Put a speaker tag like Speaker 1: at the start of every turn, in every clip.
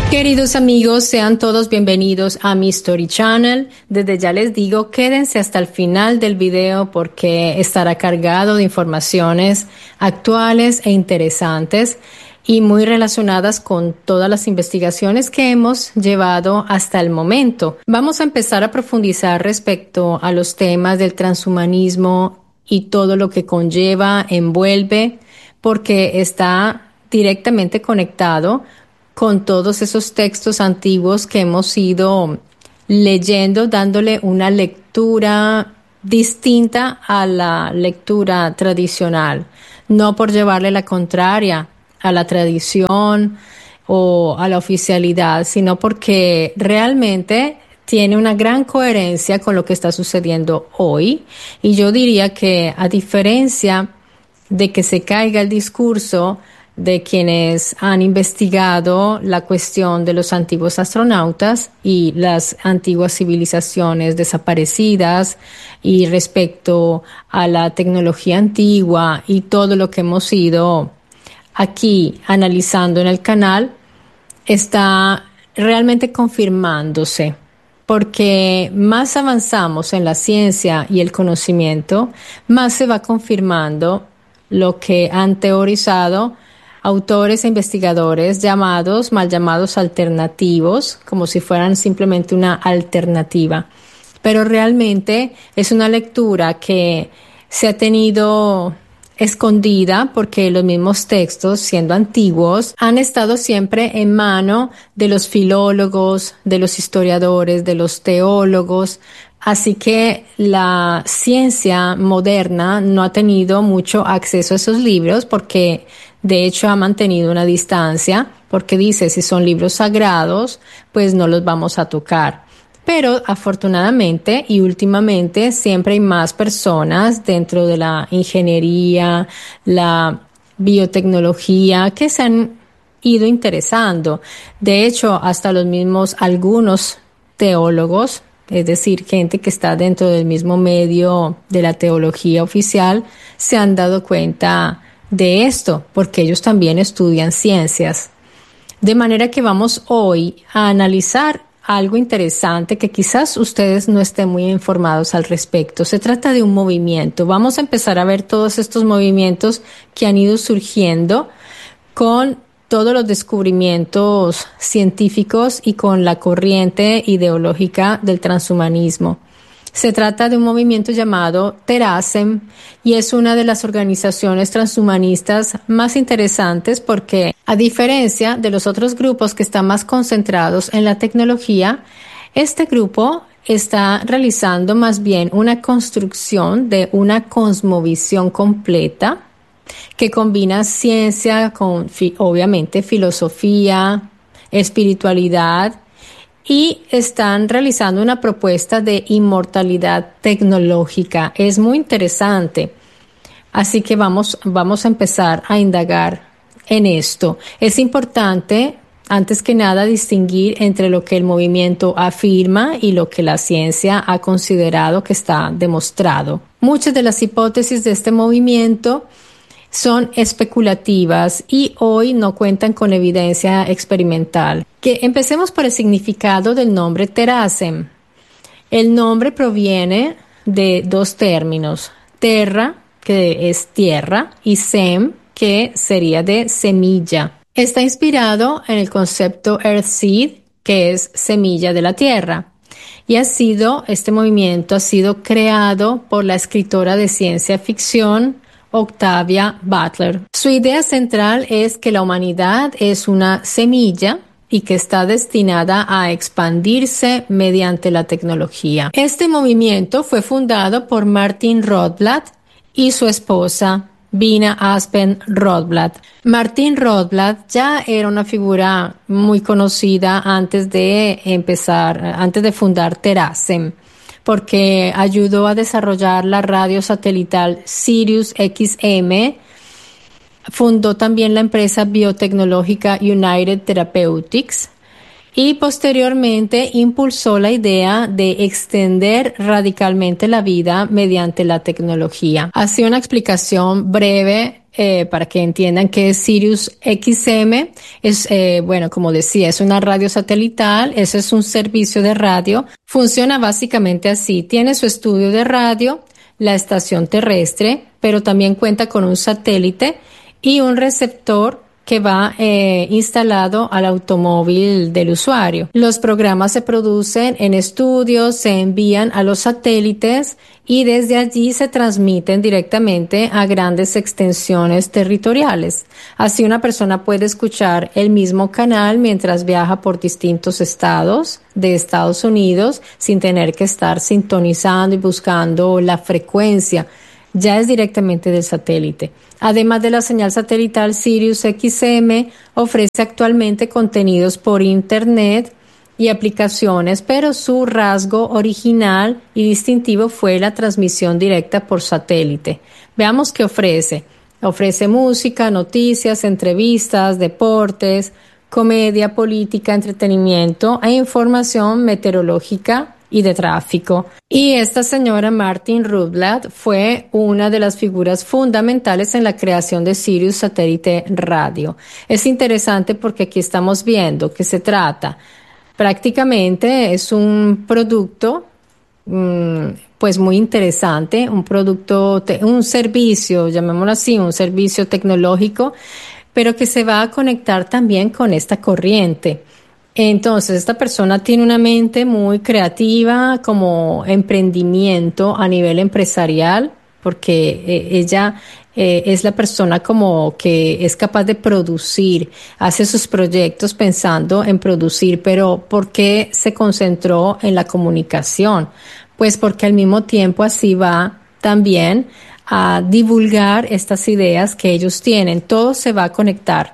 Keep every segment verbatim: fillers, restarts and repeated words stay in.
Speaker 1: Queridos amigos, sean todos bienvenidos a mi Story Channel. Desde ya les digo, quédense hasta el final del video porque estará cargado de informaciones actuales e interesantes y muy relacionadas con todas las investigaciones que hemos llevado hasta el momento. Vamos a empezar a profundizar respecto a los temas del transhumanismo y todo lo que conlleva, envuelve, porque está directamente conectado con todos esos textos antiguos que hemos ido leyendo, dándole una lectura distinta a la lectura tradicional, no por llevarle la contraria a la tradición o a la oficialidad, sino porque realmente tiene una gran coherencia con lo que está sucediendo hoy. Y yo diría que, a diferencia de que se caiga el discurso de quienes han investigado la cuestión de los antiguos astronautas y las antiguas civilizaciones desaparecidas y respecto a la tecnología antigua y todo lo que hemos ido aquí analizando en el canal, está realmente confirmándose, porque más avanzamos en la ciencia y el conocimiento, más se va confirmando lo que han teorizado autores e investigadores llamados, mal llamados alternativos, como si fueran simplemente una alternativa. Pero realmente es una lectura que se ha tenido escondida porque los mismos textos, siendo antiguos, han estado siempre en mano de los filólogos, de los historiadores, de los teólogos. Así que la ciencia moderna no ha tenido mucho acceso a esos libros porque de hecho ha mantenido una distancia, porque dice, si son libros sagrados, pues no los vamos a tocar. Pero afortunadamente y últimamente siempre hay más personas dentro de la ingeniería, la biotecnología, que se han ido interesando. De hecho, hasta los mismos algunos teólogos, es decir, gente que está dentro del mismo medio de la teología oficial, se han dado cuenta de esto, porque ellos también estudian ciencias. De manera que vamos hoy a analizar algo interesante que quizás ustedes no estén muy informados al respecto. Se trata de un movimiento. Vamos a empezar a ver todos estos movimientos que han ido surgiendo con todos los descubrimientos científicos y con la corriente ideológica del transhumanismo. Se trata de un movimiento llamado TerraSem y es una de las organizaciones transhumanistas más interesantes porque, a diferencia de los otros grupos que están más concentrados en la tecnología, este grupo está realizando más bien una construcción de una cosmovisión completa que combina ciencia con, obviamente, filosofía, espiritualidad, y están realizando una propuesta de inmortalidad tecnológica. Es muy interesante. Así que vamos, vamos a empezar a indagar en esto. Es importante, antes que nada, distinguir entre lo que el movimiento afirma y lo que la ciencia ha considerado que está demostrado. Muchas de las hipótesis de este movimiento son especulativas y hoy no cuentan con evidencia experimental. Que empecemos por el significado del nombre TerraSem. El nombre proviene de dos términos: terra, que es tierra, y sem, que sería de semilla. Está inspirado en el concepto Earthseed, que es semilla de la tierra. Y ha sido, este movimiento ha sido creado por la escritora de ciencia ficción Octavia Butler. Su idea central es que la humanidad es una semilla y que está destinada a expandirse mediante la tecnología. Este movimiento fue fundado por Martin Rothblatt y su esposa Bina Aspen Rothblatt. Martin Rothblatt ya era una figura muy conocida antes de empezar, antes de fundar TerraSem, porque ayudó a desarrollar la radio satelital Sirius X M, fundó también la empresa biotecnológica United Therapeutics y posteriormente impulsó la idea de extender radicalmente la vida mediante la tecnología. Así, una explicación breve eh, para que entiendan qué es Sirius X M. Es, eh, bueno, como decía, es una radio satelital. Ese es un servicio de radio. Funciona básicamente así. Tiene su estudio de radio, la estación terrestre, pero también cuenta con un satélite y un receptor que va eh, instalado al automóvil del usuario. Los programas se producen en estudios, se envían a los satélites y desde allí se transmiten directamente a grandes extensiones territoriales. Así una persona puede escuchar el mismo canal mientras viaja por distintos estados de Estados Unidos sin tener que estar sintonizando y buscando la frecuencia. Ya es directamente del satélite. Además de la señal satelital, Sirius X M ofrece actualmente contenidos por Internet y aplicaciones, pero su rasgo original y distintivo fue la transmisión directa por satélite. Veamos qué ofrece. Ofrece música, noticias, entrevistas, deportes, comedia, política, entretenimiento e información meteorológica y de tráfico. Y esta señora Martin Rutblatt fue una de las figuras fundamentales en la creación de Sirius Satélite Radio. Es interesante porque aquí estamos viendo que se trata prácticamente es un producto mmm, pues muy interesante, un producto, te- un servicio, llamémoslo así, un servicio tecnológico, pero que se va a conectar también con esta corriente. Entonces, esta persona tiene una mente muy creativa, como emprendimiento a nivel empresarial, porque eh, ella eh, es la persona como que es capaz de producir, hace sus proyectos pensando en producir, pero ¿por qué se concentró en la comunicación? Pues porque al mismo tiempo así va también a divulgar estas ideas que ellos tienen, todo se va a conectar.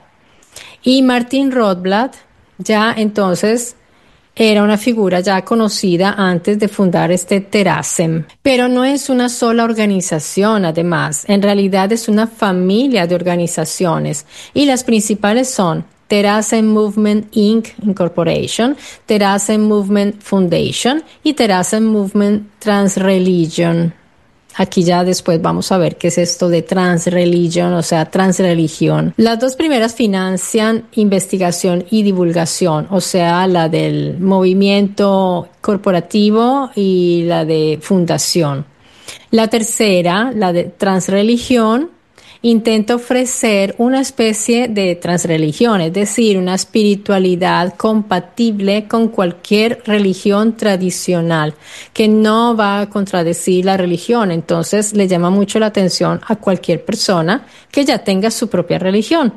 Speaker 1: Y Martin Rothblatt ya entonces era una figura ya conocida antes de fundar este Terasem. Pero no es una sola organización, además. En realidad es una familia de organizaciones. Y las principales son Terasem Movement Incorporated. Incorporation, Terasem Movement Foundation y Terasem Movement Transreligion. Aquí ya después vamos a ver qué es esto de transreligion, o sea, transreligión. Las dos primeras financian investigación y divulgación, o sea, la del movimiento corporativo y la de fundación. La tercera, la de transreligión, intenta ofrecer una especie de transreligión, es decir, una espiritualidad compatible con cualquier religión tradicional, que no va a contradecir la religión. Entonces le llama mucho la atención a cualquier persona que ya tenga su propia religión.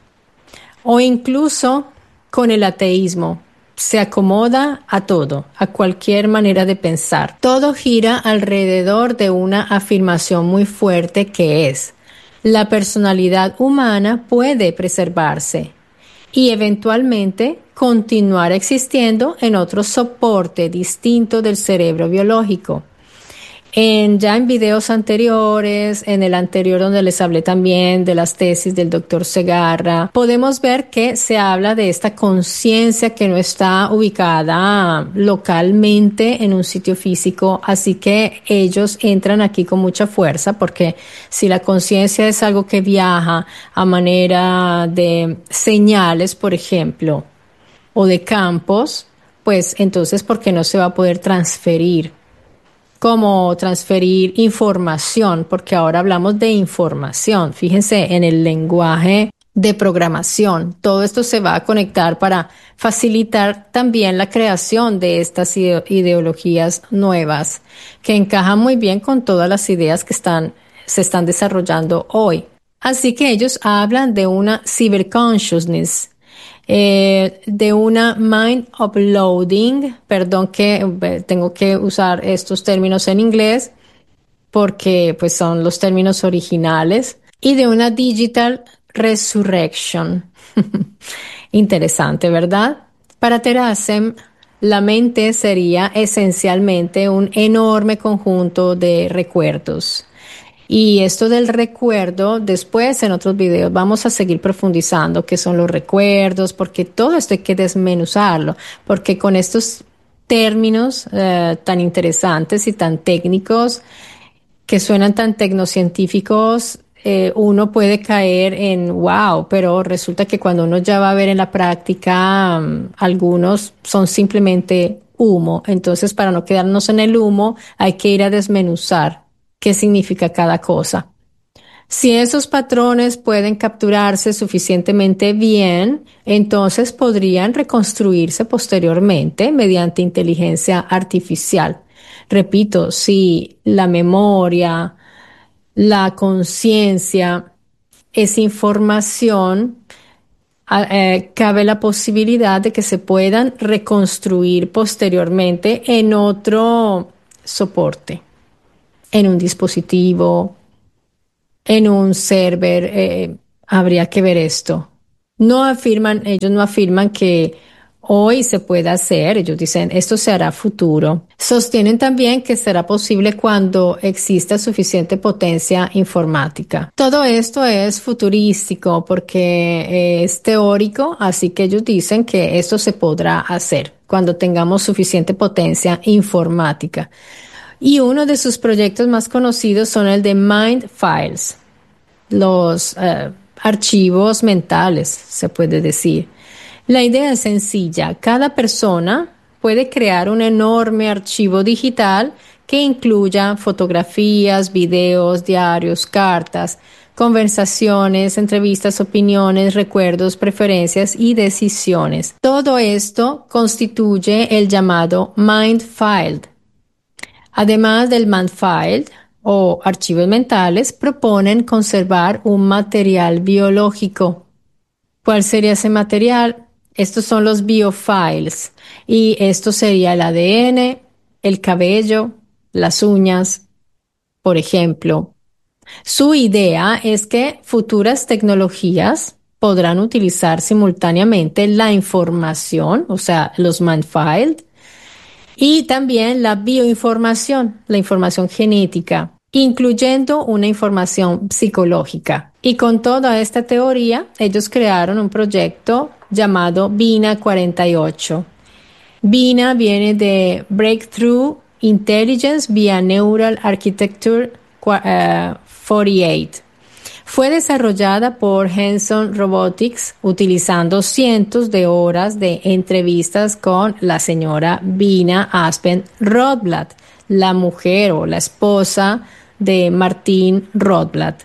Speaker 1: O incluso con el ateísmo. Se acomoda a todo, a cualquier manera de pensar. Todo gira alrededor de una afirmación muy fuerte que es: la personalidad humana puede preservarse y eventualmente continuar existiendo en otro soporte distinto del cerebro biológico. En, ya en videos anteriores, en el anterior donde les hablé también de las tesis del doctor Segarra, podemos ver que se habla de esta conciencia que no está ubicada localmente en un sitio físico, así que ellos entran aquí con mucha fuerza, porque si la conciencia es algo que viaja a manera de señales, por ejemplo, o de campos, pues entonces, ¿por qué no se va a poder transferir? Como transferir información, porque ahora hablamos de información. Fíjense en el lenguaje de programación. Todo esto se va a conectar para facilitar también la creación de estas ide- ideologías nuevas que encajan muy bien con todas las ideas que están, se están desarrollando hoy. Así que ellos hablan de una cyberconsciousness, eh, de una mind uploading, perdón que eh, tengo que usar estos términos en inglés porque pues son los términos originales, y de una digital resurrection. Interesante, ¿verdad? Para Terasem, la mente sería esencialmente un enorme conjunto de recuerdos. Y esto del recuerdo, después en otros videos vamos a seguir profundizando qué son los recuerdos, porque todo esto hay que desmenuzarlo, porque con estos términos eh, tan interesantes y tan técnicos, que suenan tan tecnocientíficos, eh, uno puede caer en wow, pero resulta que cuando uno ya va a ver en la práctica, um, algunos son simplemente humo. Entonces, para no quedarnos en el humo, hay que ir a desmenuzar qué significa cada cosa. Si esos patrones pueden capturarse suficientemente bien, entonces podrían reconstruirse posteriormente mediante inteligencia artificial. Repito, si la memoria, la conciencia es información, a- eh, cabe la posibilidad de que se puedan reconstruir posteriormente en otro soporte, en un dispositivo, en un server. Eh, habría que ver esto. No afirman, ellos no afirman que hoy se pueda hacer, ellos dicen esto se hará futuro. Sostienen también que será posible cuando exista suficiente potencia informática. Todo esto es futurístico porque es teórico, así que ellos dicen que esto se podrá hacer cuando tengamos suficiente potencia informática. Y uno de sus proyectos más conocidos son el de Mind Files, los eh, archivos mentales, se puede decir. La idea es sencilla. Cada persona puede crear un enorme archivo digital que incluya fotografías, videos, diarios, cartas, conversaciones, entrevistas, opiniones, recuerdos, preferencias y decisiones. Todo esto constituye el llamado Mind File. Además del Mindfile o archivos mentales, proponen conservar un material biológico. ¿Cuál sería ese material? Estos son los biofiles y esto sería el A D N, el cabello, las uñas, por ejemplo. Su idea es que futuras tecnologías podrán utilizar simultáneamente la información, o sea, los Mindfiles, y también la bioinformación, la información genética, incluyendo una información psicológica. Y con toda esta teoría, ellos crearon un proyecto llamado BINA cuarenta y ocho. BINA viene de Breakthrough Intelligence via Neural Architecture uh, cuarenta y ocho. Fue desarrollada por Hanson Robotics utilizando cientos de horas de entrevistas con la señora Bina Aspen Rothblatt, la mujer o la esposa de Martín Rothblatt.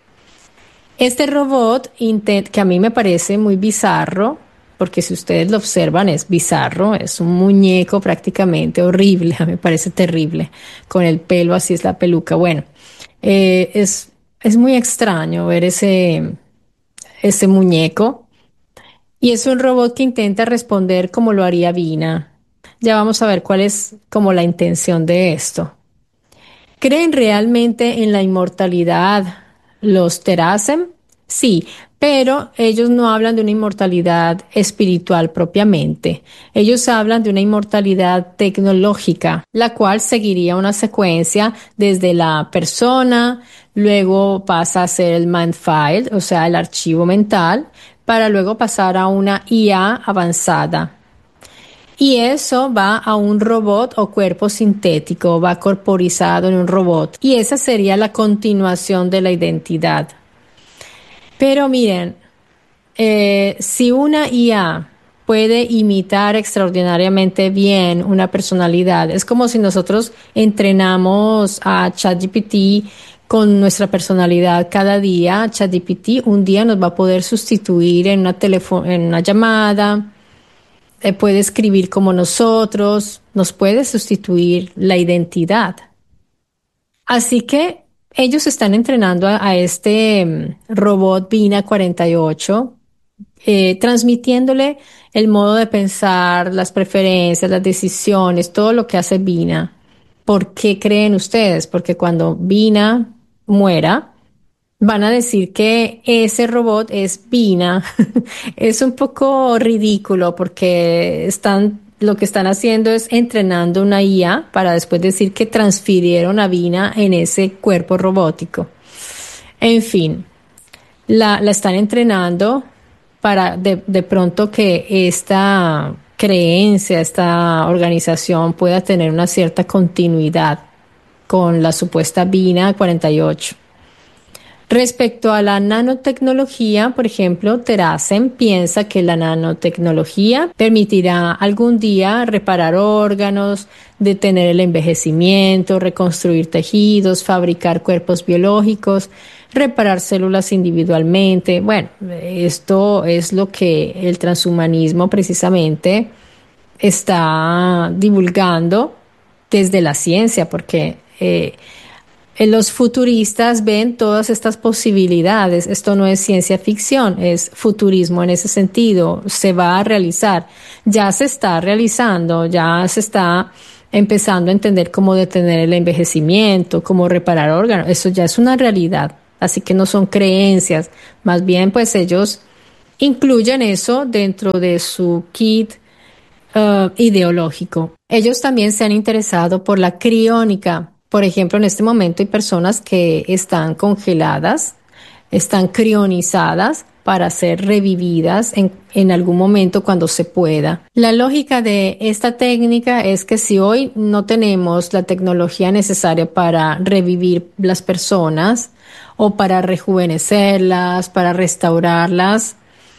Speaker 1: Este robot, que a mí me parece muy bizarro, porque si ustedes lo observan es bizarro, es un muñeco prácticamente horrible, me parece terrible, con el pelo así es la peluca. Bueno, eh, es Es muy extraño ver ese, ese muñeco y es un robot que intenta responder como lo haría Vina. Ya vamos a ver cuál es como la intención de esto. ¿Creen realmente en la inmortalidad los Terasem? Sí, pero ellos no hablan de una inmortalidad espiritual propiamente. Ellos hablan de una inmortalidad tecnológica, la cual seguiría una secuencia desde la persona, luego pasa a ser el mind file, o sea, el archivo mental, para luego pasar a una I A avanzada. Y eso va a un robot o cuerpo sintético, va corporizado en un robot. Y esa sería la continuación de la identidad. Pero miren, eh, si una I A puede imitar extraordinariamente bien una personalidad, es como si nosotros entrenamos a ChatGPT con nuestra personalidad cada día. ChatGPT un día nos va a poder sustituir en una, telefo- en una llamada, eh, puede escribir como nosotros, nos puede sustituir la identidad. Así que ellos están entrenando a, a este mm, robot Bina cuarenta y ocho, eh, transmitiéndole el modo de pensar, las preferencias, las decisiones, todo lo que hace Bina. ¿Por qué creen ustedes? Porque cuando Bina muera, van a decir que ese robot es Bina. Es un poco ridículo porque están, lo que están haciendo es entrenando una I A para después decir que transfirieron a Bina en ese cuerpo robótico. En fin, la, la están entrenando para de, de pronto que esta creencia, esta organización pueda tener una cierta continuidad con la supuesta Bina cuarenta y ocho. Respecto a la nanotecnología, por ejemplo, Terracem piensa que la nanotecnología permitirá algún día reparar órganos, detener el envejecimiento, reconstruir tejidos, fabricar cuerpos biológicos, reparar células individualmente. Bueno, esto es lo que el transhumanismo precisamente está divulgando desde la ciencia, porque eh, los futuristas ven todas estas posibilidades. Esto no es ciencia ficción, es futurismo en ese sentido. Se va a realizar, ya se está realizando, ya se está empezando a entender cómo detener el envejecimiento, cómo reparar órganos. Eso ya es una realidad, así que no son creencias. Más bien, pues ellos incluyen eso dentro de su kit uh, ideológico. Ellos también se han interesado por la criónica. Por ejemplo, en este momento hay personas que están congeladas, están crionizadas para ser revividas en, en algún momento cuando se pueda. La lógica de esta técnica es que si hoy no tenemos la tecnología necesaria para revivir las personas o para rejuvenecerlas, para restaurarlas,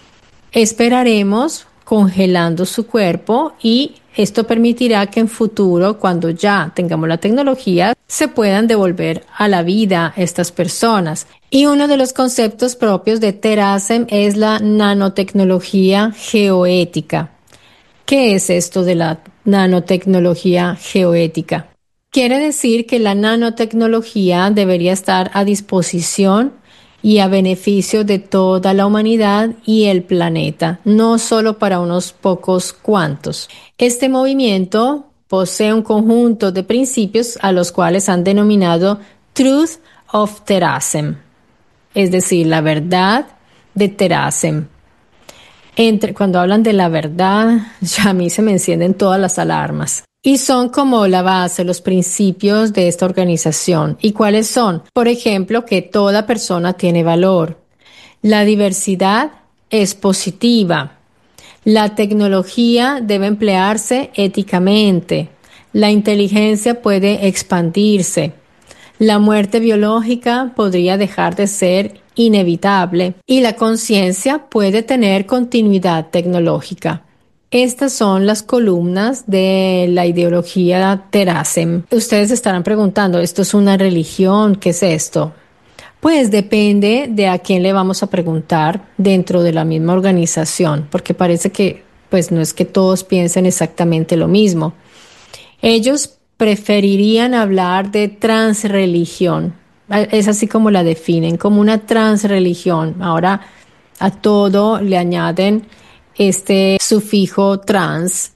Speaker 1: esperaremos congelando su cuerpo y esto permitirá que en futuro, cuando ya tengamos la tecnología, se puedan devolver a la vida estas personas. Y uno de los conceptos propios de Terracem es la nanotecnología geoética. ¿Qué es esto de la nanotecnología geoética? Quiere decir que la nanotecnología debería estar a disposición y a beneficio de toda la humanidad y el planeta, no solo para unos pocos cuantos. Este movimiento posee un conjunto de principios a los cuales han denominado Truth of Terracem, es decir, la verdad de Terracem. Entre, cuando hablan de la verdad, ya a mí se me encienden todas las alarmas. Y son como la base, los principios de esta organización. ¿Y cuáles son? Por ejemplo, que toda persona tiene valor. La diversidad es positiva. La tecnología debe emplearse éticamente. La inteligencia puede expandirse. La muerte biológica podría dejar de ser inevitable y la conciencia puede tener continuidad tecnológica. Estas son las columnas de la ideología Terracem. Ustedes estarán preguntando, ¿esto es una religión? ¿Qué es esto? Pues depende de a quién le vamos a preguntar dentro de la misma organización, porque parece que pues no es que todos piensen exactamente lo mismo. Ellos preferirían hablar de transreligión. Es así como la definen, como una transreligión. Ahora a todo le añaden este sufijo trans,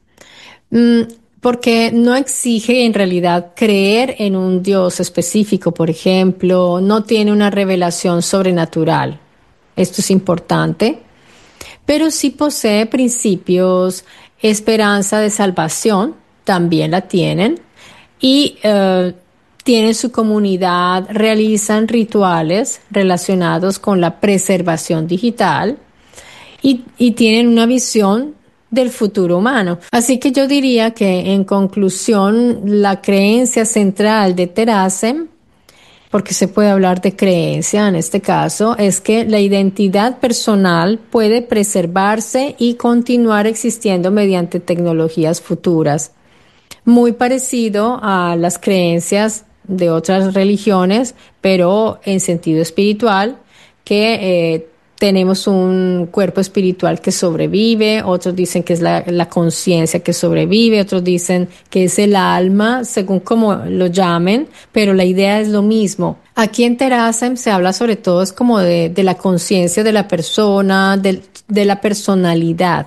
Speaker 1: porque no exige en realidad creer en un Dios específico, por ejemplo, no tiene una revelación sobrenatural. Esto es importante, pero sí posee principios, esperanza de salvación, también la tienen, y uh, tienen su comunidad, realizan rituales relacionados con la preservación digital, Y, y tienen una visión del futuro humano. Así que yo diría que en conclusión la creencia central de Terracem, porque se puede hablar de creencia en este caso, es que la identidad personal puede preservarse y continuar existiendo mediante tecnologías futuras. Muy parecido a las creencias de otras religiones, pero en sentido espiritual, que eh, tenemos un cuerpo espiritual que sobrevive, otros dicen que es la, la conciencia que sobrevive, otros dicen que es el alma, según como lo llamen, pero la idea es lo mismo. Aquí en Terracem se habla sobre todo es como de, de la conciencia de la persona, de, de la personalidad,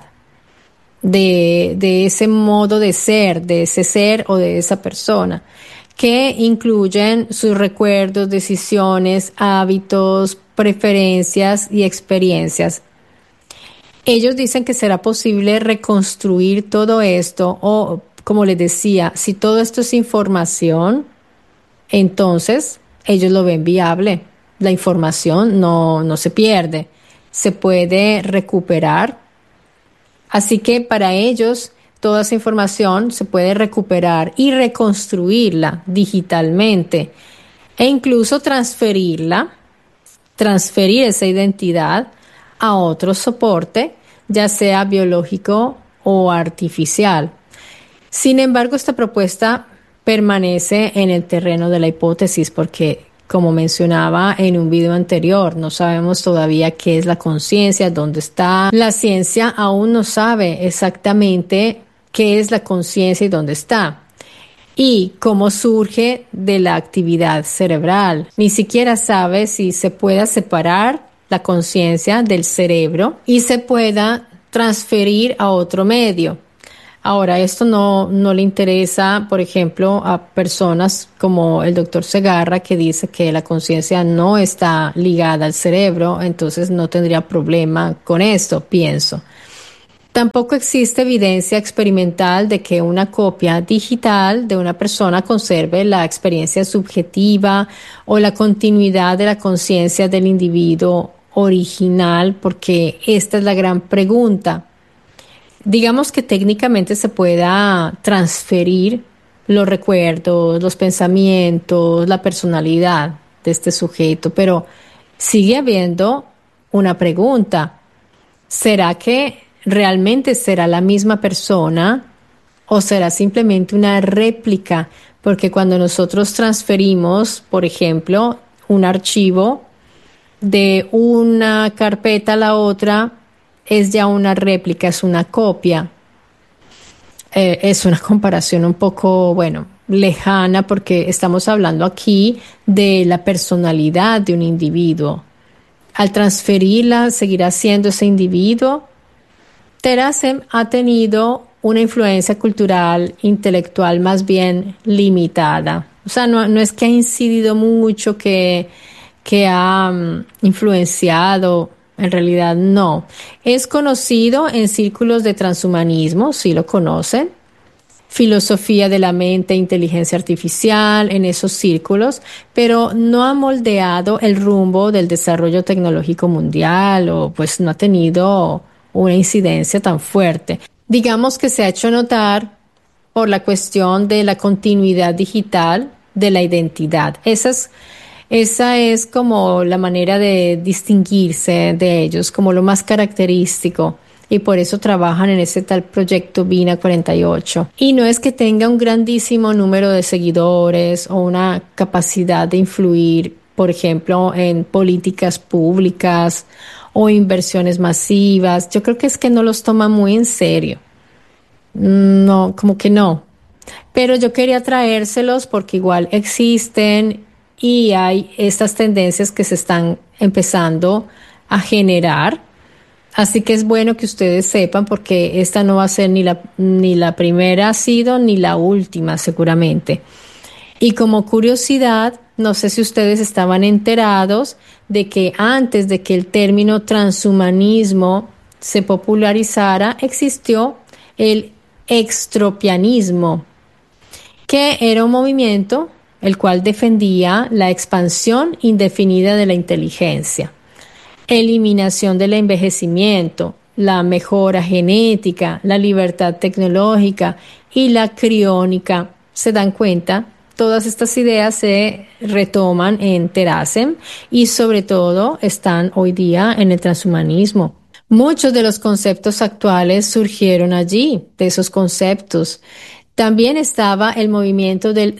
Speaker 1: de, de ese modo de ser, de ese ser o de esa persona, que incluyen sus recuerdos, decisiones, hábitos, preferencias y experiencias. Ellos dicen que será posible reconstruir todo esto o, como les decía, si todo esto es información, entonces ellos lo ven viable. La información no, no se pierde, se puede recuperar. Así que para ellos toda esa información se puede recuperar y reconstruirla digitalmente e incluso transferirla transferir esa identidad a otro soporte, ya sea biológico o artificial. Sin embargo, esta propuesta permanece en el terreno de la hipótesis porque, como mencionaba en un video anterior, no sabemos todavía qué es la conciencia, dónde está. La ciencia aún no sabe exactamente qué es la conciencia y dónde está. Y cómo surge de la actividad cerebral. Ni siquiera sabe si se pueda separar la conciencia del cerebro y se pueda transferir a otro medio. Ahora, esto no, no le interesa, por ejemplo, a personas como el doctor Segarra, que dice que la conciencia no está ligada al cerebro, entonces no tendría problema con esto, pienso. Tampoco existe evidencia experimental de que una copia digital de una persona conserve la experiencia subjetiva o la continuidad de la conciencia del individuo original, porque esta es la gran pregunta. Digamos que técnicamente se pueda transferir los recuerdos, los pensamientos, la personalidad de este sujeto, pero sigue habiendo una pregunta. ¿Será que realmente será la misma persona o será simplemente una réplica? Porque cuando nosotros transferimos, por ejemplo, un archivo de una carpeta a la otra, es ya una réplica, es una copia. Eh, es una comparación un poco, bueno, lejana porque estamos hablando aquí de la personalidad de un individuo. Al transferirla, seguirá siendo ese individuo. Terracem ha tenido una influencia cultural, intelectual más bien limitada. O sea, no, no es que ha incidido mucho, que, que ha um, influenciado. En realidad no. Es conocido en círculos de transhumanismo, si lo conocen. Filosofía de la mente, inteligencia artificial, en esos círculos, pero no ha moldeado el rumbo del desarrollo tecnológico mundial o pues no ha tenido una incidencia tan fuerte. Digamos que se ha hecho notar por la cuestión de la continuidad digital de la identidad. Esas Esa es como la manera de distinguirse de ellos, como lo más característico. Y por eso trabajan en ese tal proyecto Vina cuarenta y ocho. Y no es que tenga un grandísimo número de seguidores o una capacidad de influir, por ejemplo, en políticas públicas o inversiones masivas. Yo creo que es que no los toma muy en serio. No, como que no. Pero yo quería traérselos porque igual existen y hay estas tendencias que se están empezando a generar. Así que es bueno que ustedes sepan porque esta no va a ser ni la, ni la primera ha sido ni la última seguramente. Y como curiosidad, no sé si ustedes estaban enterados de que antes de que el término transhumanismo se popularizara, existió el extropianismo, que era un movimiento el cual defendía la expansión indefinida de la inteligencia, eliminación del envejecimiento, la mejora genética, la libertad tecnológica y la criónica. ¿Se dan cuenta? Todas estas ideas se retoman en Terracem y sobre todo están hoy día en el transhumanismo. Muchos de los conceptos actuales surgieron allí, de esos conceptos. También estaba el movimiento del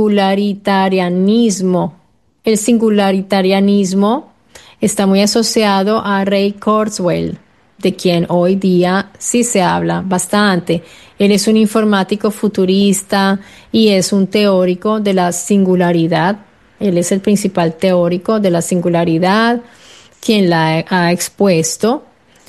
Speaker 1: singularitarianismo. El singularitarianismo está muy asociado a Ray Kurzweil, de quien hoy día sí se habla bastante. Él es un informático futurista y es un teórico de la singularidad. Él es el principal teórico de la singularidad, quien la ha expuesto.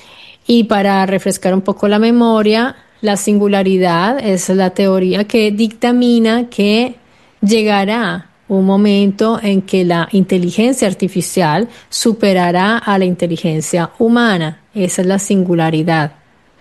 Speaker 1: Y para refrescar un poco la memoria, la singularidad es la teoría que dictamina que llegará un momento en que la inteligencia artificial superará a la inteligencia humana. Esa es la singularidad.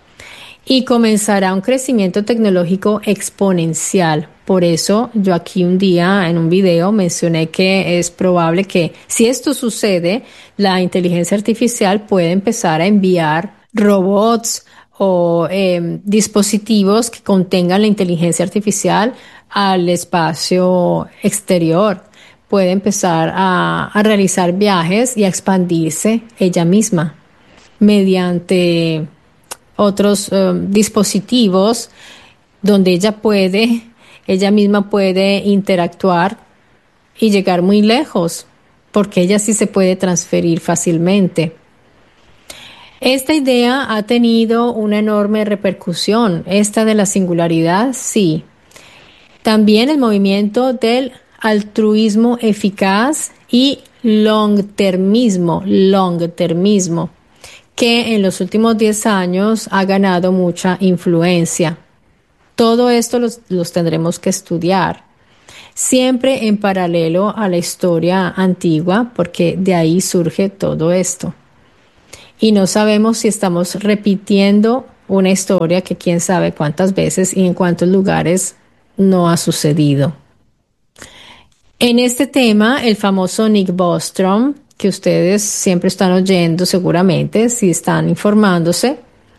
Speaker 1: Y comenzará un crecimiento tecnológico exponencial. Por eso yo aquí un día en un video mencioné que es probable que si esto sucede, la inteligencia artificial puede empezar a enviar robots o eh, dispositivos que contengan la inteligencia artificial al espacio exterior. puede empezar a, a realizar viajes y a expandirse ella misma mediante otros eh, dispositivos donde ella puede, ella misma puede interactuar y llegar muy lejos, porque ella sí se puede transferir fácilmente. Esta idea ha tenido una enorme repercusión. Esta de la singularidad, sí. También el movimiento del altruismo eficaz y long-termismo, long-termismo, que en los últimos diez años ha ganado mucha influencia. Todo esto los, los tendremos que estudiar, siempre en paralelo a la historia antigua, porque de ahí surge todo esto. Y no sabemos si estamos repitiendo una historia que quién sabe cuántas veces y en cuántos lugares no ha sucedido. En este tema, el famoso Nick Bostrom, que ustedes siempre están oyendo seguramente, si están informándose,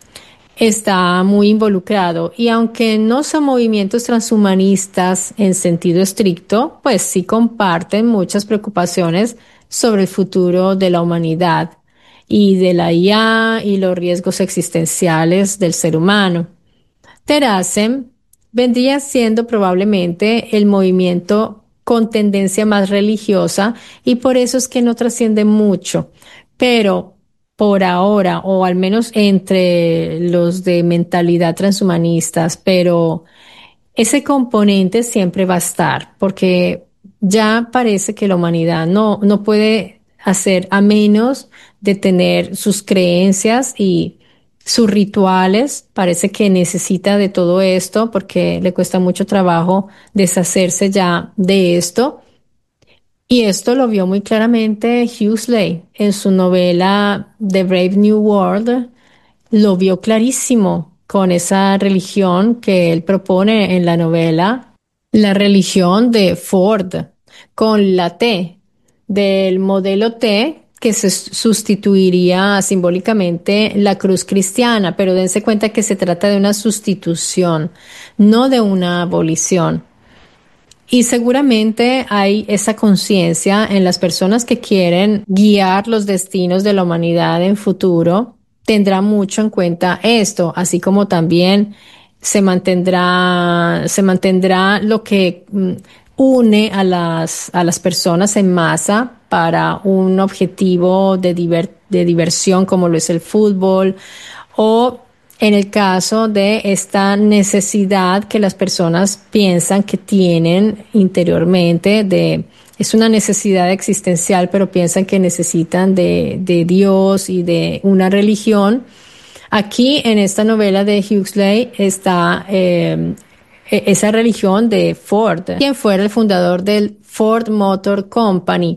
Speaker 1: está muy involucrado. Y aunque no son movimientos transhumanistas en sentido estricto, pues sí comparten muchas preocupaciones sobre el futuro de la humanidad y de la I A y los riesgos existenciales del ser humano. Teracem vendría siendo probablemente el movimiento con tendencia más religiosa y por eso es que no trasciende mucho, pero por ahora, o al menos entre los de mentalidad transhumanistas, pero ese componente siempre va a estar, porque ya parece que la humanidad no, no puede hacer a menos de tener sus creencias y sus rituales. Parece que necesita de todo esto porque le cuesta mucho trabajo deshacerse ya de esto. Y esto lo vio muy claramente Huxley en su novela The Brave New World. Lo vio clarísimo con esa religión que él propone en la novela, la religión de Ford, con la T, del modelo T, que se sustituiría simbólicamente la cruz cristiana, pero dense cuenta que se trata de una sustitución, no de una abolición. Y seguramente hay esa conciencia en las personas que quieren guiar los destinos de la humanidad en futuro, tendrá mucho en cuenta esto, así como también se mantendrá, se mantendrá lo que mm, une a las, a las personas en masa para un objetivo de, diver, de diversión como lo es el fútbol, o en el caso de esta necesidad que las personas piensan que tienen interiormente de, es una necesidad existencial, pero piensan que necesitan de, de Dios y de una religión. Aquí en esta novela de Huxley está eh, esa religión de Ford, quien fuera el fundador del Ford Motor Company.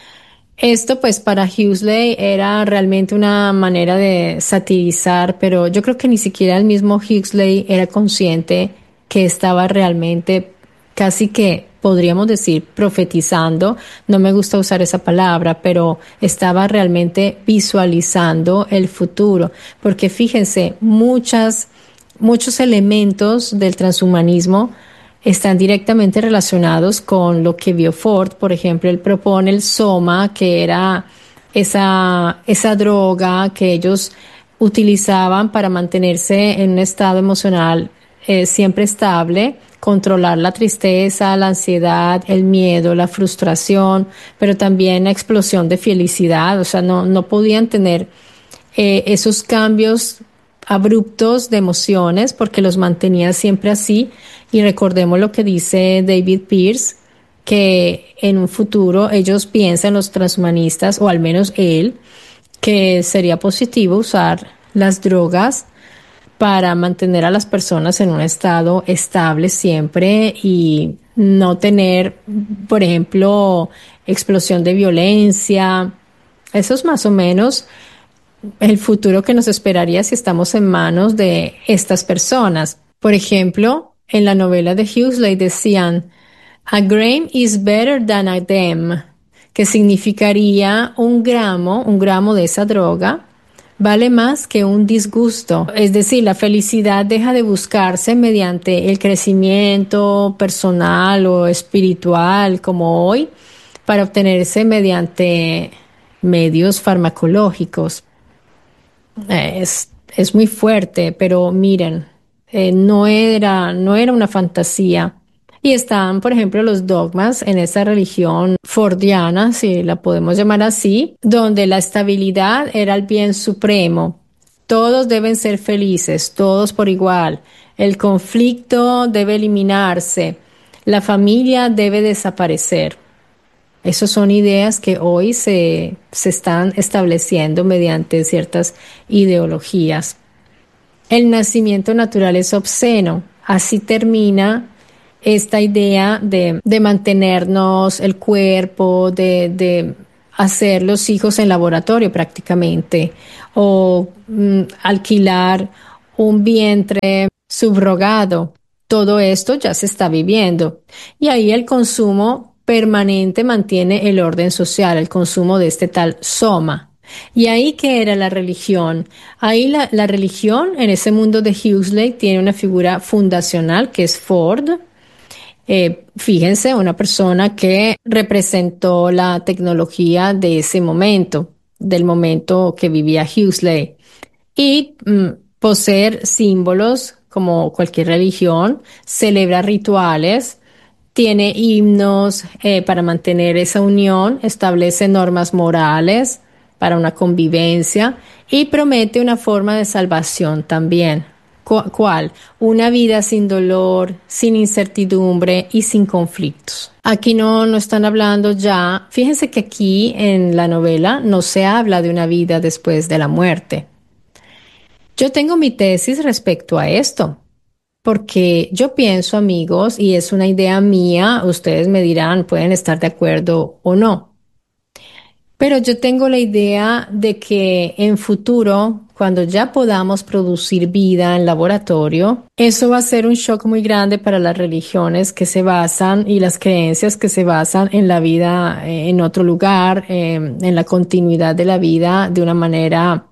Speaker 1: Esto pues para Huxley era realmente una manera de satirizar, pero yo creo que ni siquiera el mismo Huxley era consciente que estaba realmente casi que podríamos decir profetizando, no me gusta usar esa palabra, pero estaba realmente visualizando el futuro, porque fíjense, muchas, muchos elementos del transhumanismo están directamente relacionados con lo que vio Ford. Por ejemplo, él propone el soma, que era esa, esa droga que ellos utilizaban para mantenerse en un estado emocional eh, siempre estable, controlar la tristeza, la ansiedad, el miedo, la frustración, pero también la explosión de felicidad. O sea, no, no podían tener eh, esos cambios abruptos de emociones porque los mantenía siempre así. Y recordemos lo que dice David Pearce, que en un futuro ellos piensan, los transhumanistas, o al menos él, que sería positivo usar las drogas para mantener a las personas en un estado estable siempre y no tener, por ejemplo, explosión de violencia. Eso es más o menos el futuro que nos esperaría si estamos en manos de estas personas. Por ejemplo, en la novela de Huxley decían, a gram is better than a dem, que significaría un gramo, un gramo de esa droga, vale más que un disgusto. Es decir, la felicidad deja de buscarse mediante el crecimiento personal o espiritual como hoy, para obtenerse mediante medios farmacológicos. Es, es muy fuerte, pero miren, eh, no era, no era una fantasía. Y están, por ejemplo, los dogmas en esa religión fordiana, si la podemos llamar así, donde la estabilidad era el bien supremo. Todos deben ser felices, todos por igual. El conflicto debe eliminarse. La familia debe desaparecer. Esas son ideas que hoy se, se están estableciendo mediante ciertas ideologías. El nacimiento natural es obsceno. Así termina esta idea de, de mantenernos el cuerpo, de, de hacer los hijos en laboratorio prácticamente, o mm, alquilar un vientre subrogado. Todo esto ya se está viviendo. Y ahí el consumo permanente mantiene el orden social, el consumo de este tal soma. Y ahí que era la religión. Ahí la, la religión en ese mundo de Huxley tiene una figura fundacional que es Ford. Eh, fíjense, una persona que representó la tecnología de ese momento, del momento que vivía Huxley. Y mm, poseer símbolos como cualquier religión, celebra rituales, tiene himnos eh, para mantener esa unión, establece normas morales para una convivencia y promete una forma de salvación también. Cu- ¿Cuál? Una vida sin dolor, sin incertidumbre y sin conflictos. Aquí no, no están hablando ya. Fíjense que aquí en la novela no se habla de una vida después de la muerte. Yo tengo mi tesis respecto a esto. Porque yo pienso, amigos, y es una idea mía, ustedes me dirán, pueden estar de acuerdo o no, pero yo tengo la idea de que en futuro, cuando ya podamos producir vida en laboratorio, eso va a ser un shock muy grande para las religiones que se basan y las creencias que se basan en la vida eh, en otro lugar, eh, en la continuidad de la vida de una manera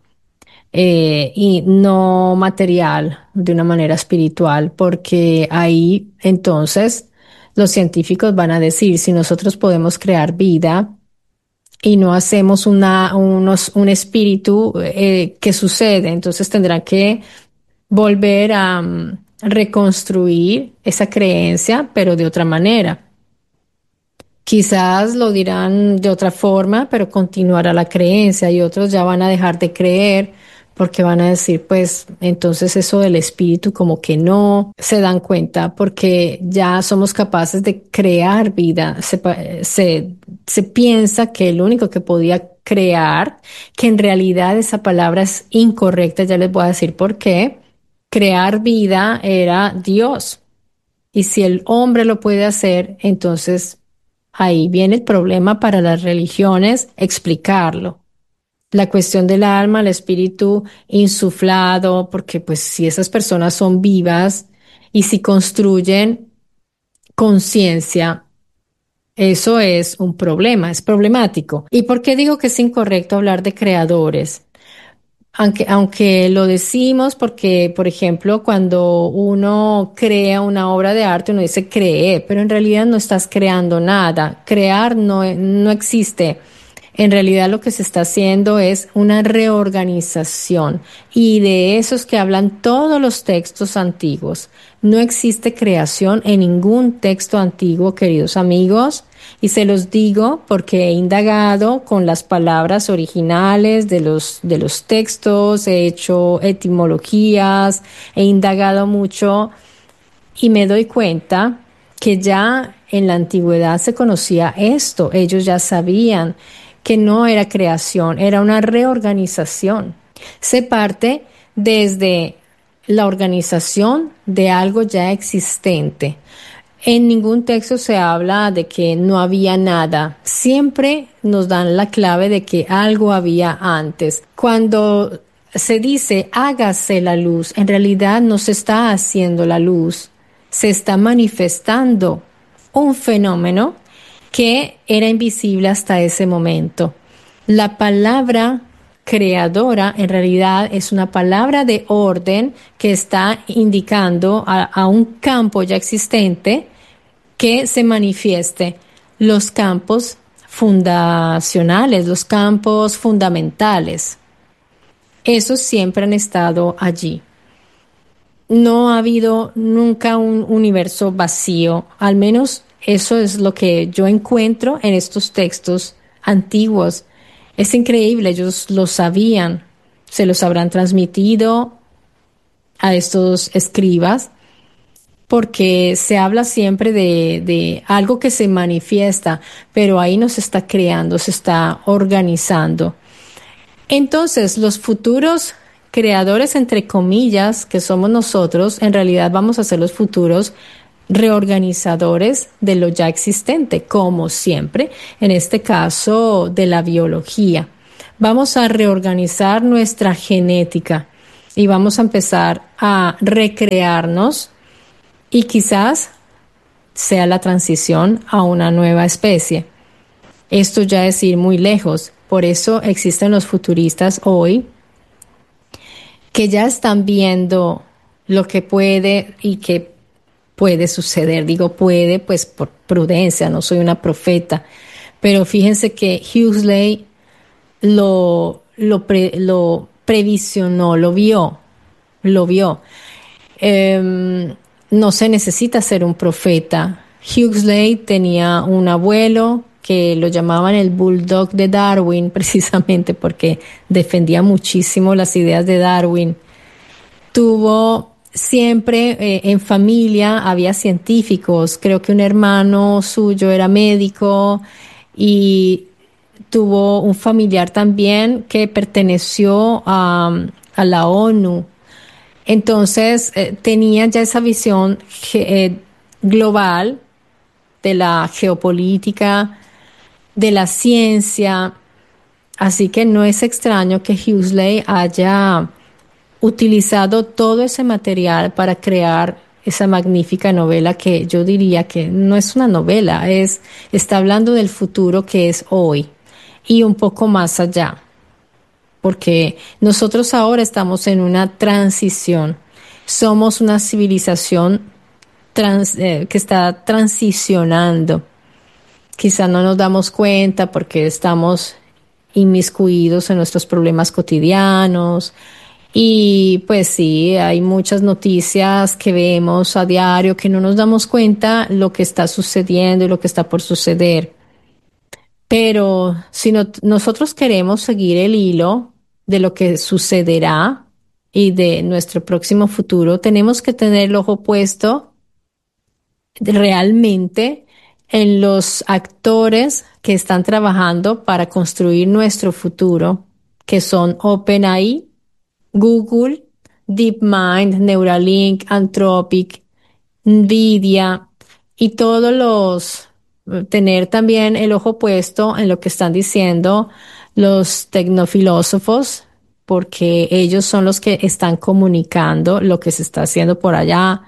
Speaker 1: eh, y no material, de una manera espiritual, porque ahí entonces los científicos van a decir, si nosotros podemos crear vida y no hacemos una, unos, un espíritu, eh, ¿qué sucede? Entonces tendrán que volver a mm, reconstruir esa creencia, pero de otra manera. Quizás lo dirán de otra forma, pero continuará la creencia y otros ya van a dejar de creer porque van a decir, pues entonces eso del espíritu como que no se dan cuenta porque ya somos capaces de crear vida. Se, pa- se, se piensa que el único que podía crear, que en realidad esa palabra es incorrecta, ya les voy a decir por qué, crear vida era Dios. Y si el hombre lo puede hacer, entonces ahí viene el problema para las religiones explicarlo. La cuestión del alma, el espíritu insuflado, porque pues si esas personas son vivas y si construyen conciencia, eso es un problema, es problemático. ¿Y por qué digo que es incorrecto hablar de creadores? Aunque, aunque lo decimos porque, por ejemplo, cuando uno crea una obra de arte, uno dice cree, pero en realidad no estás creando nada. Crear no, no existe. En realidad lo que se está haciendo es una reorganización y de esos que hablan todos los textos antiguos. No existe creación en ningún texto antiguo, queridos amigos, y se los digo porque he indagado con las palabras originales de los, de los textos, he hecho etimologías, he indagado mucho y me doy cuenta que ya en la antigüedad se conocía esto, ellos ya sabían que no era creación, era una reorganización. Se parte desde la organización de algo ya existente. En ningún texto se habla de que no había nada. Siempre nos dan la clave de que algo había antes. Cuando se dice hágase la luz, en realidad no se está haciendo la luz, se está manifestando un fenómeno que era invisible hasta ese momento. La palabra creadora en realidad es una palabra de orden que está indicando a, a un campo ya existente que se manifieste. Los campos fundacionales, los campos fundamentales. Esos siempre han estado allí. No ha habido nunca un universo vacío, al menos eso es lo que yo encuentro en estos textos antiguos. Es increíble, ellos lo sabían, se los habrán transmitido a estos escribas, porque se habla siempre de, de algo que se manifiesta, pero ahí no se está creando, se está organizando. Entonces, los futuros creadores, entre comillas, que somos nosotros, en realidad vamos a ser los futuros reorganizadores de lo ya existente, como siempre, en este caso de la biología. Vamos a reorganizar nuestra genética y vamos a empezar a recrearnos y quizás sea la transición a una nueva especie. Esto ya es ir muy lejos. Por eso existen los futuristas hoy que ya están viendo lo que puede y que puede suceder. Digo puede, pues por prudencia, no soy una profeta. Pero fíjense que Huxley lo, lo, pre, lo previsionó, lo vio, lo vio. Eh, no se necesita ser un profeta. Huxley tenía un abuelo que lo llamaban el Bulldog de Darwin, precisamente porque defendía muchísimo las ideas de Darwin. Tuvo siempre eh, en familia, había científicos, creo que un hermano suyo era médico y tuvo un familiar también que perteneció a, a la ONU. Entonces eh, tenía ya esa visión eh, global de la geopolítica, de la ciencia, así que no es extraño que Huxley haya utilizado todo ese material para crear esa magnífica novela que yo diría que no es una novela, es, está hablando del futuro que es hoy y un poco más allá, porque nosotros ahora estamos en una transición, somos una civilización trans, eh, que está transicionando. Quizá no nos damos cuenta porque estamos inmiscuidos en nuestros problemas cotidianos y pues sí, hay muchas noticias que vemos a diario que no nos damos cuenta lo que está sucediendo y lo que está por suceder. Pero si no, nosotros queremos seguir el hilo de lo que sucederá y de nuestro próximo futuro, tenemos que tener el ojo puesto realmente en los actores que están trabajando para construir nuestro futuro, que son OpenAI, Google, DeepMind, Neuralink, Anthropic, Nvidia y todos los, tener también el ojo puesto en lo que están diciendo los tecnofilósofos, porque ellos son los que están comunicando lo que se está haciendo por allá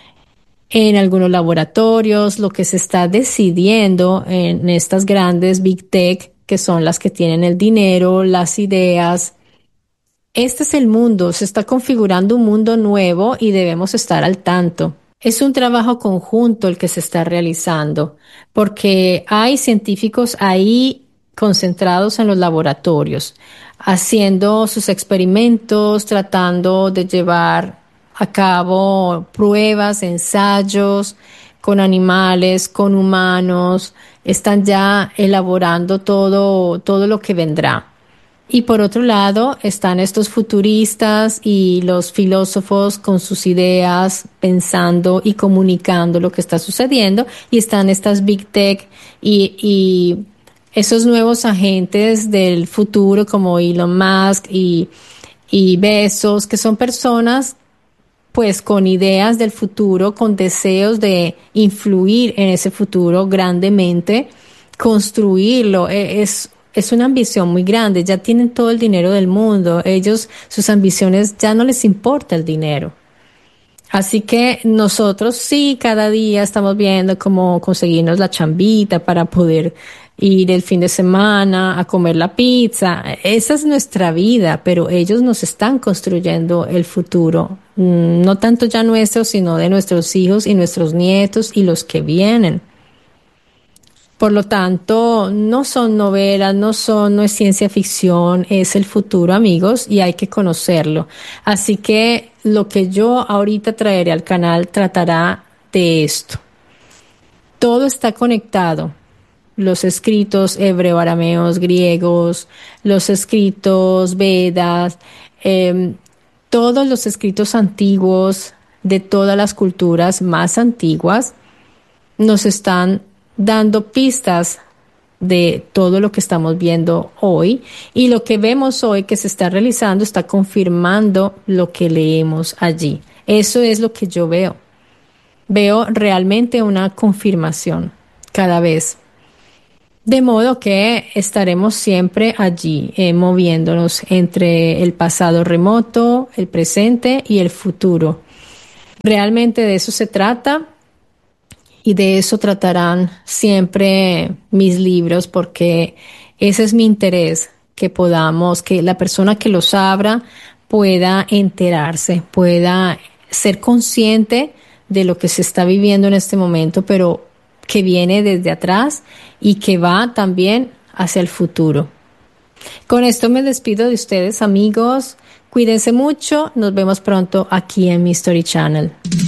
Speaker 1: en algunos laboratorios, lo que se está decidiendo en estas grandes Big Tech, que son las que tienen el dinero, las ideas. Este es el mundo, se está configurando un mundo nuevo y debemos estar al tanto. Es un trabajo conjunto el que se está realizando, porque hay científicos ahí concentrados en los laboratorios, haciendo sus experimentos, tratando de llevar a cabo pruebas, ensayos con animales, con humanos, están ya elaborando todo, todo lo que vendrá. Y por otro lado están estos futuristas y los filósofos con sus ideas, pensando y comunicando lo que está sucediendo. Y están estas Big Tech y, y esos nuevos agentes del futuro como Elon Musk y, y Bezos, que son personas pues con ideas del futuro, con deseos de influir en ese futuro grandemente, construirlo. Es Es una ambición muy grande, ya tienen todo el dinero del mundo, ellos, sus ambiciones, ya no les importa el dinero. Así que nosotros sí, cada día estamos viendo cómo conseguirnos la chambita para poder ir el fin de semana a comer la pizza. Esa es nuestra vida, pero ellos nos están construyendo el futuro. No tanto ya nuestro, sino de nuestros hijos y nuestros nietos y los que vienen. Por lo tanto, no son novelas, no son, no es ciencia ficción, es el futuro, amigos, y hay que conocerlo. Así que lo que yo ahorita traeré al canal tratará de esto. Todo está conectado. Los escritos hebreo, arameos, griegos, los escritos Vedas, eh, todos los escritos antiguos de todas las culturas más antiguas nos están dando pistas de todo lo que estamos viendo hoy, y lo que vemos hoy que se está realizando está confirmando lo que leemos allí. Eso es lo que yo veo. Veo realmente una confirmación cada vez. De modo que estaremos siempre allí, eh, moviéndonos entre el pasado remoto, el presente y el futuro. Realmente de eso se trata, y de eso tratarán siempre mis libros, porque ese es mi interés, que podamos, que la persona que los abra pueda enterarse, pueda ser consciente de lo que se está viviendo en este momento, pero que viene desde atrás y que va también hacia el futuro. Con esto me despido de ustedes, amigos. Cuídense mucho. Nos vemos pronto aquí en mi Story Channel.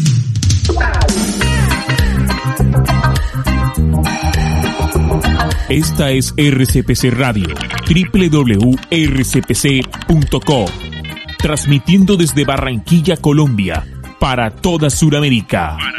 Speaker 2: Esta es R C P C Radio, doble u doble u doble u punto r c p c punto com, transmitiendo desde Barranquilla, Colombia, para toda Sudamérica.